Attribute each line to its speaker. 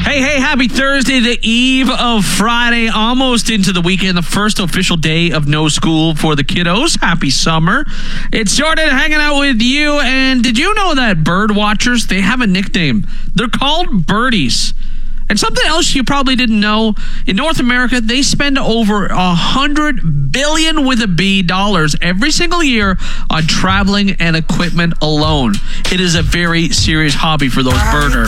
Speaker 1: Hey, happy Thursday, the eve of Friday, almost into the weekend, the first official day of no school for the kiddos. Happy summer. It's Jordan hanging out with you, and did you know that bird watchers, they have a nickname? They're called birdies. And something else you probably didn't know, in North America, they spend over $100 billion with a B dollars every single year on traveling and equipment alone. It is a very serious hobby for those birders.